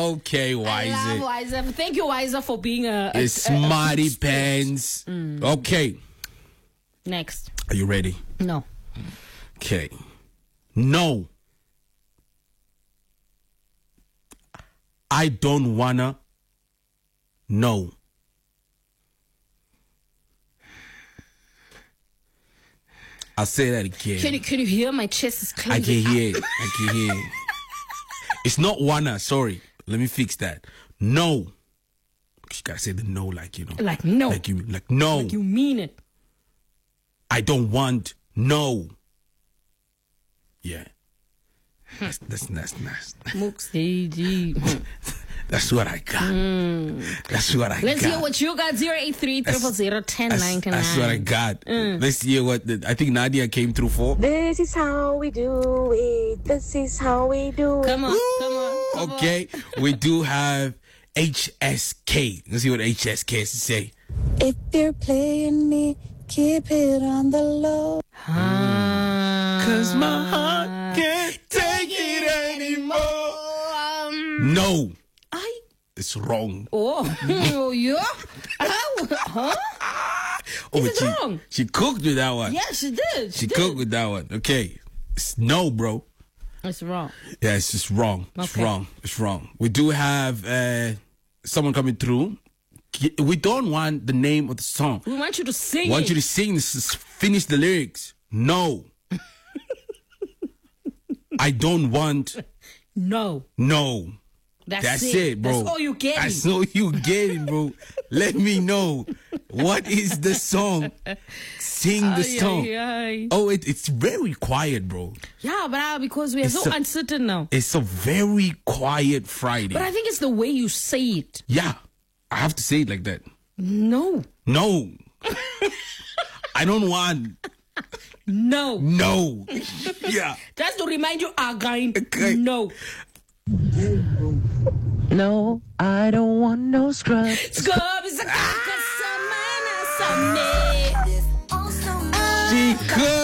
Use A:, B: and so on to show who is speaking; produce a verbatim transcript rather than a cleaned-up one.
A: Okay, Wiser.
B: I love Wiser. Thank you, Wiser, for being a, a,
A: a
B: a
A: smarty
B: a good spirit.
A: pants.
B: Mm.
A: Okay.
B: Next.
A: Are you ready?
B: No.
A: Okay. No. I don't wanna. No. I'll say that again.
B: Can you, can you hear my chest is
A: I
B: clenched?
A: can hear it. I can hear it. It's not wanna. Sorry. Let me fix that. No. You gotta say the no like, you know.
B: Like no.
A: Like you like no.
B: Like you mean it.
A: I don't want. No. Yeah. That's that's that's that's,
B: Mooks, D G.
A: that's what I got.
B: Mm.
A: That's what I
B: Let's
A: got.
B: hear what you got. zero eight three, zero zero zero, one zero nine nine.
A: That's what I got.
B: Mm.
A: Let's hear what the, I think Nadia came through for.
C: This is how we do it. This is how we do it.
B: Come on, come on. Come
A: Okay, we do have H S K. Let's see what H S K has to say.
C: If you're playing me, keep it on the low.
B: Ah.
A: Cause my heart can't take it anymore. No.
B: I.
A: It's wrong.
B: Oh, yeah. How? Huh?
A: Oh,
B: Is
A: but
B: it
A: she,
B: wrong?
A: she cooked with that one.
B: Yeah, she did. She,
A: She
B: did.
A: cooked with that one. Okay. It's no, bro.
B: It's wrong.
A: Yeah, it's just wrong. It's
B: Okay.
A: wrong. It's wrong. We do have uh, someone coming through. We don't want the name of the song.
B: We want you to sing.
A: We want
B: it.
A: you to sing this. Just finish the lyrics. No. I don't want.
B: No.
A: No.
B: That's,
A: That's
B: it.
A: it, bro.
B: That's all you get.
A: That's all you getting, bro. Let me know. What is the song? Sing the
B: Ay,
A: song.
B: ay, ay.
A: Oh, it, it's very quiet, bro.
B: Yeah, but uh, because we are
A: It's
B: so
A: a-
B: uncertain now.
A: It's a very quiet Friday.
B: But I think it's the way you say it.
A: Yeah. I have to say it like that.
B: No.
A: No. I don't want.
B: No.
A: No. Yeah.
B: Just to remind you again.
A: Okay.
B: No.
D: No, I don't want no scrub.
B: Scrub is a Sunday.
A: She could.